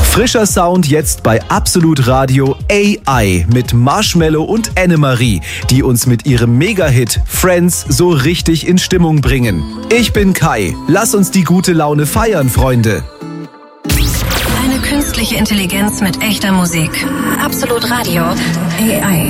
Frischer Sound jetzt bei Absolut Radio AI mit Marshmello und Annemarie, die uns mit ihrem Mega-Hit Friends so richtig in Stimmung bringen. Ich bin Kai. Lass uns die gute Laune feiern, Freunde. Eine künstliche Intelligenz mit echter Musik. Absolut Radio AI.